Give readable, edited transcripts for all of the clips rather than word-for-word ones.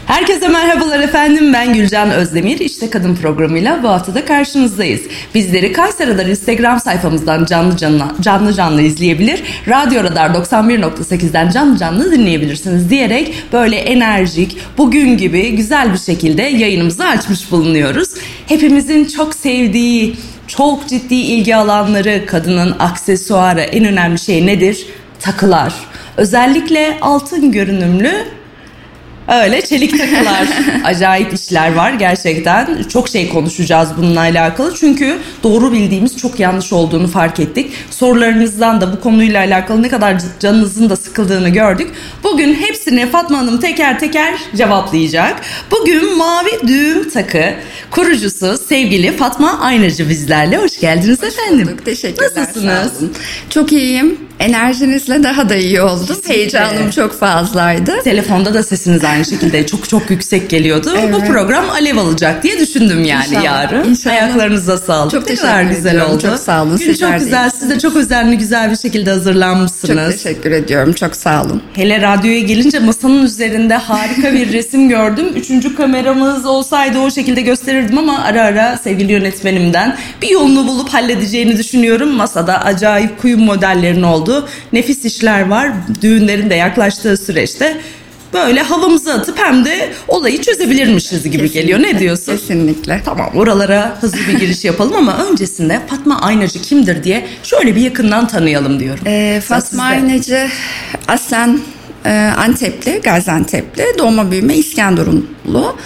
Herkese merhabalar efendim, ben Gülcan Özdemir. İşte Kadın programıyla bu hafta da karşınızdayız. Bizleri Kayser Radar Instagram sayfamızdan canlı canlı izleyebilir, Radyo Radar 91.8'den canlı canlı dinleyebilirsiniz diyerek böyle enerjik, bugün gibi güzel bir şekilde yayınımızı açmış bulunuyoruz. Hepimizin çok sevdiği, çok ciddi ilgi alanları, kadının aksesuarı, en önemli şey nedir? Takılar. Özellikle altın görünümlü öyle çelik takılar. Acayip işler var gerçekten. Çok şey konuşacağız bununla alakalı. Çünkü doğru bildiğimiz çok yanlış olduğunu fark ettik. Sorularınızdan da bu konuyla alakalı ne kadar canınızın da sıkıldığını gördük. Bugün hepsini Fatma Hanım teker teker cevaplayacak. Bugün mavi düğüm takı kurucusu sevgili Fatma Aynacı bizlerle. Hoş geldiniz efendim. Bulduk. Teşekkürler. Nasılsınız? Çok iyiyim. Enerjinizle daha da iyi oldum. Kesinlikle. Heyecanım çok fazlaydı. Telefonda da sesiniz aynı şekilde çok yüksek geliyordu. Evet. Bu program alev alacak diye düşündüm yani İnşallah. Yarın. İnşallah. Ayaklarınıza sağlık. Çok ne kadar güzel oldu. Çok sağ olun. Gül çok güzel. Siz de çok özenli, güzel bir şekilde hazırlanmışsınız. Çok teşekkür ediyorum. Çok sağ olun. Hele radyoya gelince masanın üzerinde harika bir resim gördüm. 3. kameramız olsaydı o şekilde gösterirdim ama ara ara sevgili yönetmenimden bir yolunu bulup halledeceğini düşünüyorum. Masada acayip kuyum modellerin olduğu nefis işler var. Düğünlerin de yaklaştığı süreçte böyle havamızı atıp hem de olayı çözebilirmişiz gibi Kesinlikle. Geliyor. Ne diyorsun? Kesinlikle. Tamam, oralara hızlı bir giriş yapalım ama öncesinde Fatma Aynacı kimdir diye şöyle bir yakından tanıyalım diyorum. Fatma Aynacı aslen Antepli, Gaziantep'li, doğma büyüme İskenderunlu.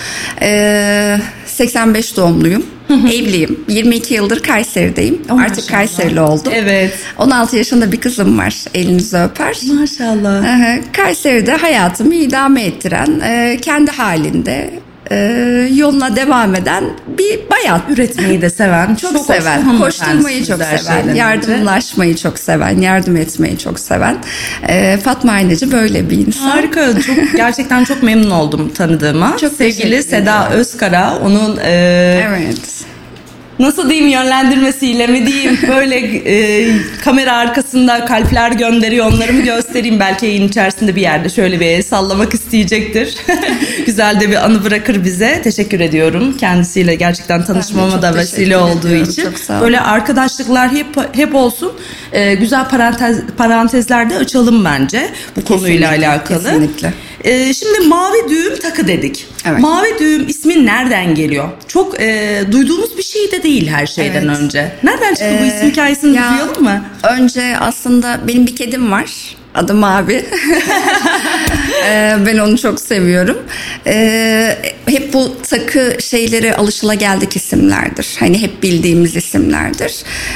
85 doğumluyum. Evliyim. 22 yıldır Kayseri'deyim. Artık maşallah. Kayserili oldum. Evet. 16 yaşında bir kızım var. Elinizi öper. Maşallah. Kayseri'de hayatımı idame ettiren, kendi halinde yoluna devam eden bir bayan. Üretmeyi de seven, çok seven, koşturmayı çok seven, yardımlaşmayı çok seven, yardım etmeyi çok seven Fatma Aynacı böyle bir insan. Harika, gerçekten çok memnun oldum tanıdığıma. Çok sevgili Seda Özkara, onun evet. Nasıl diyeyim, yönlendirmesiyle mi diyeyim, böyle kamera arkasında kalpler gönderiyor, onları mı göstereyim, belki yayın içerisinde bir yerde şöyle bir sallamak isteyecektir. Güzel de bir anı bırakır bize. Teşekkür ediyorum kendisiyle, gerçekten tanışmama da vesile olduğu için. Böyle arkadaşlıklar hep olsun. Güzel parantezlerde açalım bence bu konuyla alakalı. Kesinlikle. Şimdi mavi düğüm takı dedik. Evet. Mavi düğüm ismi nereden geliyor? Çok duyduğumuz bir şey de değil her şeyden önce. Nereden çıktı bu isim hikayesini duyalım mı? Önce aslında benim bir kedim var. Adı Mavi. Ben onu çok seviyorum. Hep bu takı şeyleri alışılageldik isimlerdir. Hani hep bildiğimiz isimlerdir.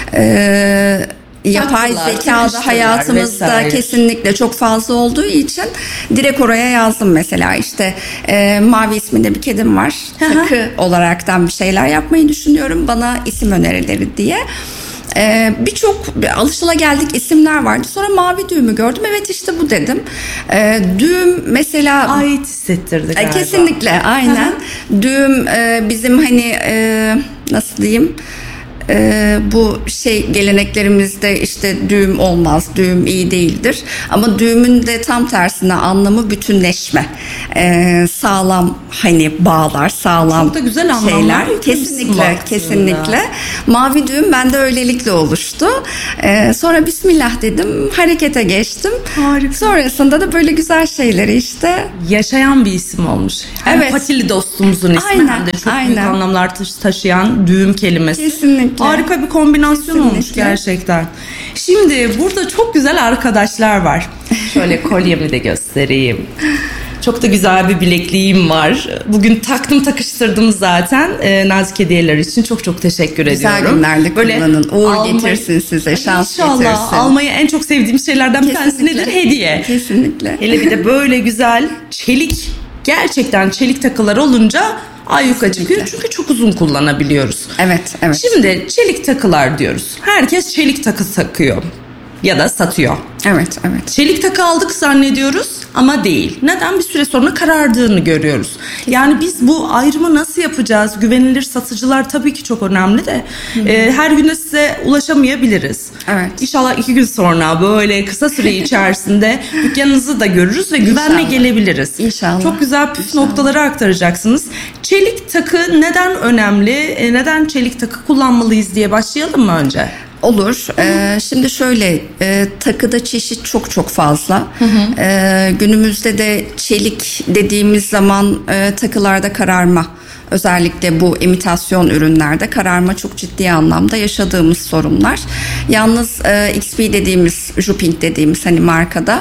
Yapay zekada hayatımızda vesaire. Kesinlikle çok fazla olduğu için direkt oraya yazdım mesela işte Mavi isminde bir kedim var. Takı olaraktan bir şeyler yapmayı düşünüyorum, bana isim önerileri diye. Birçok alışılageldik isimler vardı. Sonra mavi düğümü gördüm. Evet işte bu dedim. Düğüm mesela ait hissettirdi galiba. Kesinlikle aynen. Düğüm bizim hani nasıl diyeyim, bu geleneklerimizde işte düğüm olmaz, düğüm iyi değildir. Ama düğümün de tam tersine anlamı bütünleşme, sağlam hani bağlar, sağlam çok da güzel şeyler. Kesinlikle. Mavi düğüm bende öylelikle oluştu. Sonra Bismillah dedim, harekete geçtim. Harika. Sonrasında da böyle güzel şeyleri işte. Yaşayan bir isim olmuş. Evet. Patili dostumuzun ismi hem de çok büyük anlamlar taşıyan düğüm kelimesi. Kesinlikle. Harika bir kombinasyon olmuş gerçekten. Şimdi burada çok güzel arkadaşlar var. Şöyle kolyemi de göstereyim. Çok da güzel bir bilekliğim var. Bugün takıştırdım zaten. Nazik hediyeler için çok teşekkür ediyorum. Güzel günlerde kullanın. Uğur getirsin size, şans İnşallah. getirsin. Almayı en çok sevdiğim şeylerden bir tanesi nedir? Hediye. Kesinlikle. Hele bir de böyle güzel çelik, gerçekten çelik takılar olunca ayyuka çıkıyor. Çünkü çok uzun kullanabiliyoruz. Evet. Şimdi çelik takılar diyoruz. Herkes çelik takı takıyor. ya da satıyor. Evet. Çelik takı aldık zannediyoruz ama değil. Neden? Bir süre sonra karardığını görüyoruz. Yani biz bu ayrımı nasıl yapacağız? Güvenilir satıcılar tabii ki çok önemli de her gün de size ulaşamayabiliriz. Evet. İnşallah 2 gün sonra böyle kısa süre içerisinde dükkanınızı da görürüz ve güvenle gelebiliriz. İnşallah. Çok güzel püf noktaları aktaracaksınız. Çelik takı neden önemli? Neden çelik takı kullanmalıyız diye başlayalım mı önce? Olur. Şimdi şöyle, takıda çeşit çok fazla. Günümüzde de çelik dediğimiz zaman takılarda kararma, özellikle bu imitasyon ürünlerde kararma çok ciddi anlamda yaşadığımız sorunlar. Yalnız XP dediğimiz, Juping dediğimiz hani markada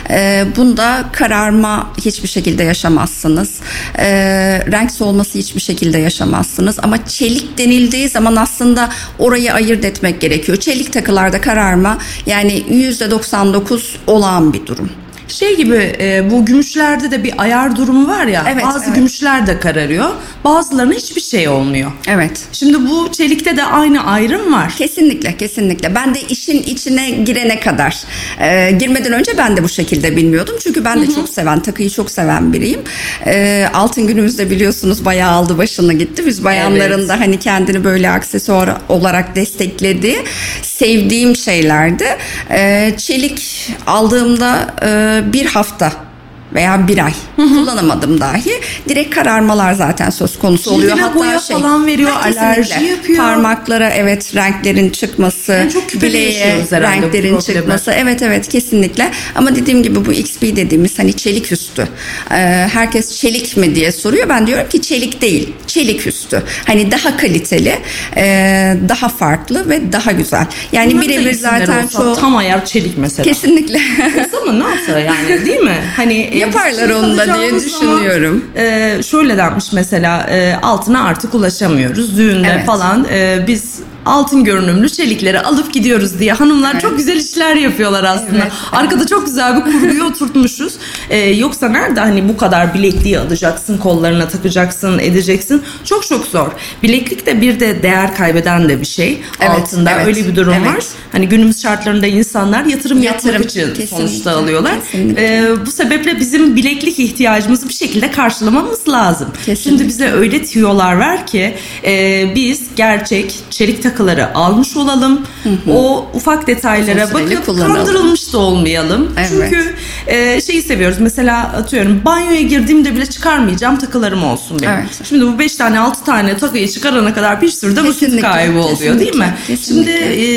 bunda kararma hiçbir şekilde yaşamazsınız. Renk solması hiçbir şekilde yaşamazsınız. Ama çelik denildiği zaman aslında orayı ayırt etmek gerekiyor. Çelik takılarda kararma yani %99 olağan bir durum. Şey gibi bu gümüşlerde de bir ayar durumu var ya, bazı gümüşler de kararıyor, bazılarına hiçbir şey olmuyor. Evet. Şimdi bu çelikte de aynı ayrım var. Kesinlikle. Ben de işin içine girene kadar, girmeden önce ben de bu şekilde bilmiyordum. Çünkü ben de takıyı çok seven biriyim. Altın günümüzde biliyorsunuz bayağı aldı başını gitti. Biz bayanların da hani kendini böyle aksesuar olarak desteklediği, sevdiğim şeylerdi. Çelik aldığımda bir hafta veya bir ay kullanamadım dahi. Direkt kararmalar zaten söz konusu oluyor. Cildine hatta boya falan veriyor, alerji yapıyor. Parmaklara renklerin çıkması, yani çok bileğe renklerin çıkması. Evet kesinlikle. Ama dediğim gibi bu XP dediğimiz hani çelik üstü. Herkes çelik mi diye soruyor. Ben diyorum ki çelik değil, çelik üstü. Hani daha kaliteli, daha farklı ve daha güzel. Yani birebir zaten çoğu tam ayar çelik mesela. Kesinlikle. Olsa mı ne yapsa yani, değil mi? Hani yaparlar onu da diye düşünüyorum. Şöyle denmiş mesela, altına artık ulaşamıyoruz düğünde falan. Biz altın görünümlü çelikleri alıp gidiyoruz diye hanımlar çok güzel işler yapıyorlar aslında. Arkada çok güzel bir kurguyu oturtmuşuz. Yoksa nerede hani bu kadar bilekliği alacaksın, kollarına takacaksın, edeceksin. Çok zor. Bileklik de bir de değer kaybeden de bir şey. Altında öyle bir durum var. Hani günümüz şartlarında insanlar yatırım yapmak için sonuçta alıyorlar. Bu sebeple bizim bileklik ihtiyacımızı bir şekilde karşılamamız lazım. Şimdi bize öyle tüyolar ver ki biz gerçek çelik takıları almış olalım. O ufak detaylara bakıp kandırılmış da olmayalım. Çünkü şeyi seviyoruz. Mesela atıyorum banyoya girdiğimde bile çıkarmayacağım takılarım olsun benim. Şimdi bu 5 tane 6 tane takıyı çıkarana kadar bir sürü de vakit kaybı oluyor değil mi? Şimdi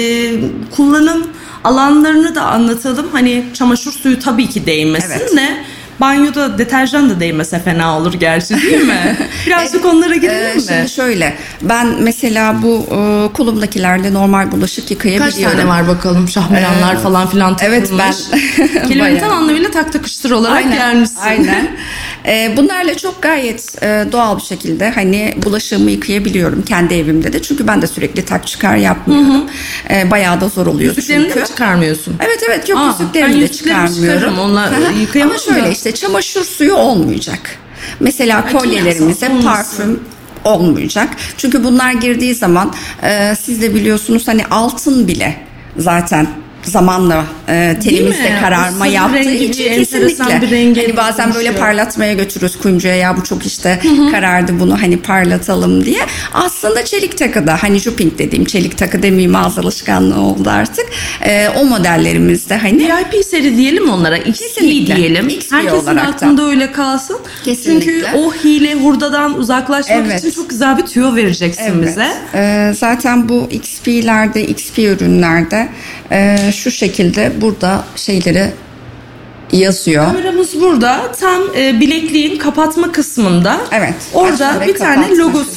kullanım alanlarını da anlatalım. Hani çamaşır suyu tabii ki değmesin de banyoda deterjan da değmese fena olur gerçi, değil mi? Birazcık onlara girelim mi? Şimdi şöyle, ben mesela bu kulumdakilerle normal bulaşık yıkayabiliyorum. Kaç tane var bakalım? Şahmeranlar falan filan takılmış. Evet, ben kelimenin tam anlamıyla tak takıştır olarak gelmişsin. Aynen. Bunlarla çok gayet doğal bir şekilde hani bulaşığımı yıkayabiliyorum kendi evimde de. Çünkü ben de sürekli tak çıkar yapmıyorum. Bayağı da zor oluyor yüzüklerini çünkü. Mi çıkarmıyorsun? Evet yok, yüzüklerini de çıkarmıyorum. Onlar yıkayamam. Ama şöyle işte çamaşır suyu olmayacak. Mesela kolyelerimize parfüm olmayacak. Çünkü bunlar girdiği zaman siz de biliyorsunuz hani altın bile zaten zamanla tenimizde kararma yaptığı için kesinlikle hani bazen böyle parlatmaya götürürüz kuyumcuya, ya bu çok işte karardı, bunu hani parlatalım diye. Aslında çelik takıda hani Juping dediğim, çelik takı demeyeyim, ağız alışkanlığı oldu artık. O modellerimizde hani VIP seri diyelim onlara, XP diyelim. XP herkesin aklında öyle kalsın. Kesinlikle. Çünkü o hile hurdadan uzaklaşmak için çok güzel bir tüyo vereceksin bize. Zaten bu XP'lerde, XP ürünlerde şu şekilde burada şeyleri yazıyor. Kameramız burada tam bilekliğin kapatma kısmında. Evet. Orada bir tane logosu